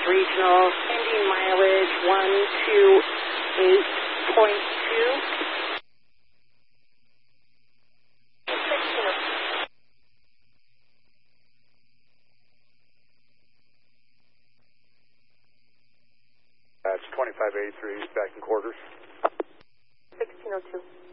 Regional, ending mileage 128.2. That's 2583 back in quarters. 1602.